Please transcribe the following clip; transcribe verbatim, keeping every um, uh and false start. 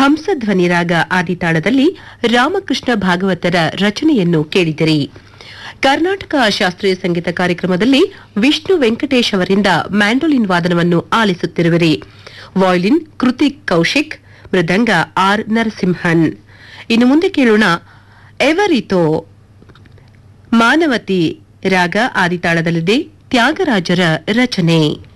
ಹಂಸಧ್ವನಿ ರಾಗ ಆದಿತಾಳದಲ್ಲಿ ರಾಮಕೃಷ್ಣ ಭಾಗವತರ ರಚನೆಯನ್ನು ಕೇಳಿದಿರಿ. ಕರ್ನಾಟಕ ಶಾಸ್ತ್ರೀಯ ಸಂಗೀತ ಕಾರ್ಯಕ್ರಮದಲ್ಲಿ ವಿಷ್ಣು ವೆಂಕಟೇಶ್ ಅವರಿಂದ ಮ್ಯಾಂಡೋಲಿನ್ ವಾದನವನ್ನು ಆಲಿಸುತ್ತಿರುವಿರಿ. ವಾಯ್ಲಿನ್ ಕೃತಿಕ್ ಕೌಶಿಕ್, ಮೃದಂಗ ಆರ್ ನರಸಿಂಹನ್. ಇನ್ನು ಮುಂದೆ ಕೇಳೋಣ ಎವರಿತೋ ಮಾನವತಿ ರಾಗ ಆದಿತಾಳದಲ್ಲಿದೆ, ತ್ಯಾಗರಾಜರ ರಚನೆ.